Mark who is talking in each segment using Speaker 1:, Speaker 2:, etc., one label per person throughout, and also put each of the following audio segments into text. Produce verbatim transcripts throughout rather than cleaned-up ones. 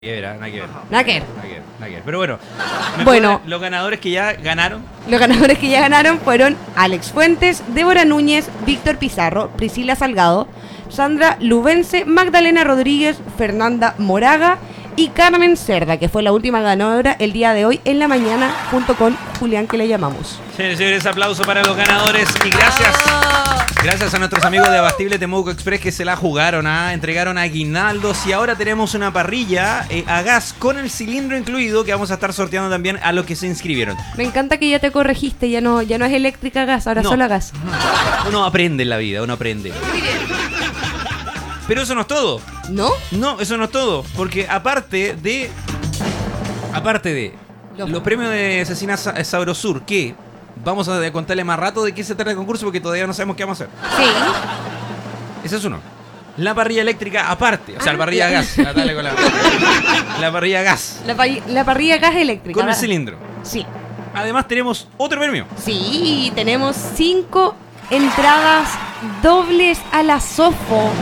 Speaker 1: Nada que ver,
Speaker 2: Nada que ver.
Speaker 1: nada que ver, nada que ver. Pero bueno,
Speaker 2: Bueno.
Speaker 1: los ganadores que ya ganaron.
Speaker 2: Los ganadores que ya ganaron fueron Alex Fuentes, Débora Núñez, Víctor Pizarro, Priscila Salgado, Sandra Lubense, Magdalena Rodríguez, Fernanda Moraga y Carmen Cerda, que fue la última ganadora el día de hoy en la mañana, junto con Julián, que le llamamos.
Speaker 1: Señores, señores, aplauso para los ganadores y gracias. Gracias a nuestros amigos de Abastible Temuco Express que se la jugaron, ¿ah? Entregaron aguinaldos y ahora tenemos una parrilla eh, a gas con el cilindro incluido que vamos a estar sorteando también a los que se inscribieron.
Speaker 2: Me encanta que ya te corregiste, ya no, ya no es eléctrica a gas, ahora
Speaker 1: No.
Speaker 2: solo a gas.
Speaker 1: Uno aprende en la vida, uno aprende. Pero eso no es todo.
Speaker 2: ¿No?
Speaker 1: No, eso no es todo. Porque aparte de. Aparte de.
Speaker 2: Los-
Speaker 1: Los premios de Cecina Sa- Sabrosur, que vamos a contarle más rato de qué se trata el concurso porque todavía no sabemos qué vamos a hacer.
Speaker 2: Sí.
Speaker 1: Ese es uno. La parrilla eléctrica aparte. O sea,
Speaker 2: Ah,
Speaker 1: la parrilla a
Speaker 2: ya.
Speaker 1: gas. La, dale con la, la parrilla a gas.
Speaker 2: La, pa- la parrilla a gas eléctrica.
Speaker 1: Con el
Speaker 2: ¿verdad?
Speaker 1: cilindro.
Speaker 2: Sí.
Speaker 1: Además tenemos otro premio.
Speaker 2: Sí, tenemos cinco entradas dobles a la Sofo.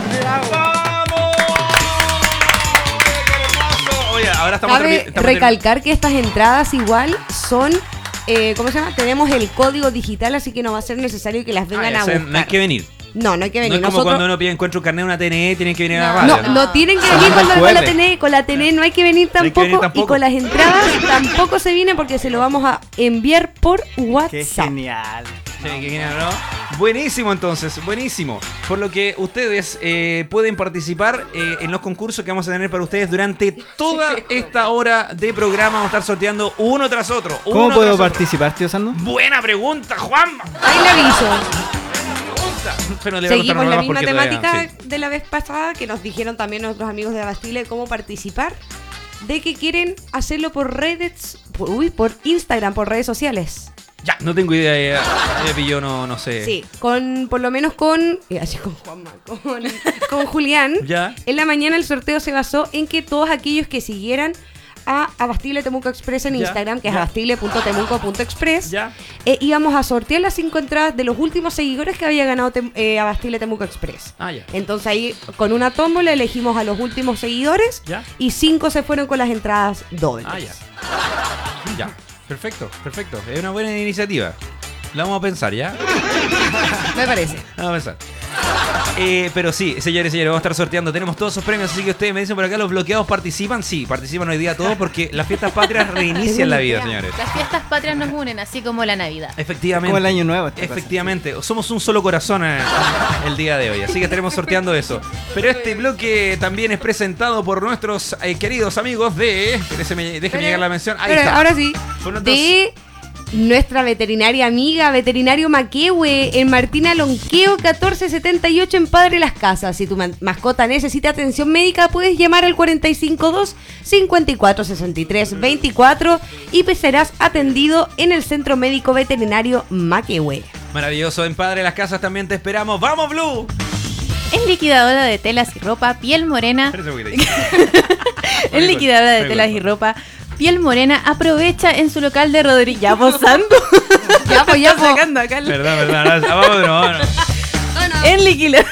Speaker 1: Oye, ahora estamos,
Speaker 2: Cabe
Speaker 1: termi- estamos
Speaker 2: recalcar que estas entradas igual son, eh, ¿cómo se llama? Tenemos el código digital, así que no va a ser necesario que las
Speaker 1: termi-
Speaker 2: vengan
Speaker 1: Ah,
Speaker 2: a
Speaker 1: o sea,
Speaker 2: buscar.
Speaker 1: no hay que venir.
Speaker 2: No, no hay que
Speaker 1: No
Speaker 2: venir.
Speaker 1: es como
Speaker 2: Nosotros-
Speaker 1: cuando uno pide encuentro un carnet, una T N E, tienen que venir a la
Speaker 2: No,
Speaker 1: radio.
Speaker 2: no tienen que
Speaker 3: No,
Speaker 2: venir
Speaker 3: no
Speaker 2: con, la- con la
Speaker 3: recuerde.
Speaker 2: T N E, con la T N E no hay que venir
Speaker 1: No hay que
Speaker 2: tampoco,
Speaker 1: venir tampoco.
Speaker 2: y con las entradas tampoco se viene porque se lo vamos a enviar por
Speaker 3: Qué
Speaker 2: WhatsApp.
Speaker 3: genial.
Speaker 1: Sí, que genial, ¿no? Buenísimo entonces, buenísimo. Por lo que ustedes eh, pueden participar eh, en los concursos que vamos a tener para ustedes durante toda esta hora de programa. Vamos a estar sorteando uno tras otro.
Speaker 3: ¿Cómo
Speaker 1: uno
Speaker 3: puedo
Speaker 1: tras otro.
Speaker 3: participar, tío Sando?
Speaker 1: Buena pregunta, Juan.
Speaker 2: Ahí le aviso.
Speaker 1: Pero le voy a
Speaker 2: Seguimos
Speaker 1: contar
Speaker 2: la
Speaker 1: nomás
Speaker 2: misma
Speaker 1: porque
Speaker 2: temática
Speaker 1: todavía- sí.
Speaker 2: de la vez pasada que nos dijeron también nuestros amigos de Abastile cómo participar, de que quieren hacerlo por redes, por, uy, por Instagram, por redes sociales.
Speaker 1: Ya, no tengo idea. Ya, ya pilló, no, no sé.
Speaker 2: Sí, con por lo menos con, eh, así con Juanma, con, con Julián.
Speaker 1: Ya.
Speaker 2: En la mañana el sorteo se basó en que todos aquellos que siguieran a Abastible Temuco Express en
Speaker 1: Ya,
Speaker 2: Instagram, que es
Speaker 1: ya.
Speaker 2: abastible punto temuco punto express,
Speaker 1: Ya.
Speaker 2: eh, íbamos a sortear las cinco entradas de los últimos seguidores que había ganado Tem- eh, Abastible Temuco Express.
Speaker 1: Ah, ya.
Speaker 2: Entonces ahí con una tómbola elegimos a los últimos seguidores
Speaker 1: Ya.
Speaker 2: y cinco se fueron con las entradas dobles.
Speaker 1: Ah, ya. Ya. Perfecto, perfecto. Es una buena iniciativa. La vamos a pensar, ¿ya?
Speaker 2: Me parece.
Speaker 1: Vamos a pensar. Eh, pero sí, señores y señores, vamos a estar sorteando. Tenemos todos esos premios, así que ustedes me dicen por acá, ¿los bloqueados participan? Sí, participan hoy día todos porque las fiestas patrias reinician la vida, señores.
Speaker 4: Las fiestas patrias nos unen, así como la Navidad.
Speaker 1: Efectivamente.
Speaker 3: Como el año nuevo. esta cosa.
Speaker 1: Efectivamente, somos un solo corazón eh, el día de hoy, así que estaremos sorteando eso. Pero este bloque también es presentado por nuestros eh, queridos amigos de... Déjeme, déjeme llegar la mención. Ahí
Speaker 2: Pero
Speaker 1: está.
Speaker 2: ahora sí,
Speaker 1: Por nuestros-
Speaker 2: de nuestra veterinaria amiga, veterinario Maquehue, en Martina Lonqueo catorce setenta y ocho en Padre Las Casas. Si tu ma- mascota necesita atención médica, puedes llamar al cuatro cinco dos, cinco cuatro, seis tres, dos cuatro y pues serás atendido en el Centro Médico Veterinario Maquehue.
Speaker 1: Maravilloso, en Padre Las Casas también te esperamos. ¡Vamos, Blue!
Speaker 4: En liquidadora de telas y ropa, piel morena.
Speaker 1: Espérate un poquito.
Speaker 4: En liquidadora de
Speaker 1: Muy
Speaker 4: telas y
Speaker 1: bueno.
Speaker 4: ropa, piel morena, aprovecha en su local de Rodríguez. Ya, posando.
Speaker 2: Ya, pues, ya, pues.
Speaker 4: sacando acá el-
Speaker 1: Perdón, perdón. Ah, vamos de nuevo, vámonos.
Speaker 4: En liquidadora.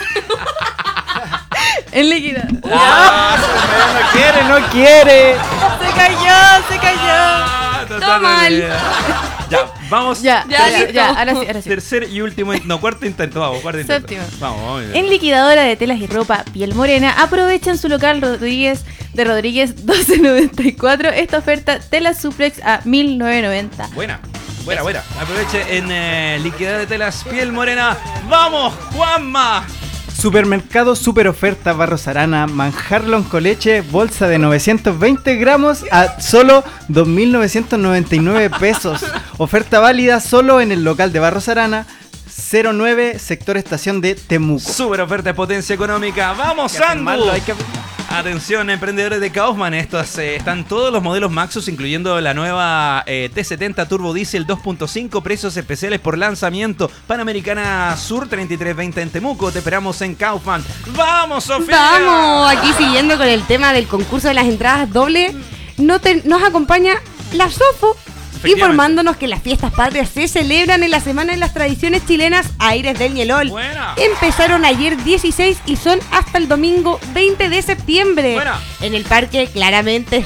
Speaker 4: En liquidadora.
Speaker 1: Ah,
Speaker 3: No quiere, no quiere.
Speaker 4: Se cayó, se cayó.
Speaker 1: Ah, total,
Speaker 2: mal.
Speaker 1: Ya, vamos.
Speaker 4: Ya,
Speaker 2: Ya,
Speaker 4: ya,
Speaker 2: listo.
Speaker 4: ya, ahora sí, ahora sí.
Speaker 1: Tercer y último, in- no, cuarto intento, vamos, cuarto intento.
Speaker 4: Séptimo.
Speaker 1: Vamos, vamos.
Speaker 4: En liquidadora de telas y ropa, piel morena, aprovecha en su local Rodríguez de Rodríguez doce noventa y cuatro esta oferta telas suplex a mil novecientos noventa.
Speaker 1: Buena, buena, buena. Aproveche en eh, liquidez de telas, piel morena. ¡Vamos, Juanma!
Speaker 3: Supermercado Super Oferta Barros Arana, manjarlón con leche, bolsa de novecientos veinte gramos a solo dos mil novecientos noventa y nueve pesos. Oferta válida solo en el local de Barros Arana, cero nueve, sector estación de Temuco.
Speaker 1: Super oferta de potencia económica. ¡Vamos,
Speaker 3: Hay que
Speaker 1: Sandu!
Speaker 3: afirmarlo, hay que-
Speaker 1: Atención, emprendedores de Kaufman. Estos eh, están todos los modelos Maxus, incluyendo la nueva eh, T setenta Turbo Diesel dos punto cinco. Precios especiales por lanzamiento. Panamericana Sur treinta y tres veinte en Temuco. Te esperamos en Kaufman. ¡Vamos, Sofía!
Speaker 2: Vamos, aquí siguiendo con el tema del concurso de las entradas dobles, no te- nos acompaña la Sofo. informándonos que las fiestas patrias se celebran en la Semana de las Tradiciones Chilenas Aires del Ñelol.
Speaker 1: Buena.
Speaker 2: Empezaron ayer dieciséis y son hasta el domingo veinte de septiembre.
Speaker 1: Buena.
Speaker 2: En el parque claramente